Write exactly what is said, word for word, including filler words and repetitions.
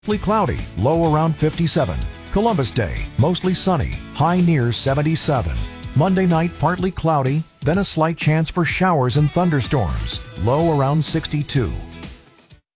Mostly cloudy, low around fifty-seven. Columbus Day, mostly sunny, high near seventy-seven. Monday night, partly cloudy, then a slight chance for showers and thunderstorms, low around sixty-two.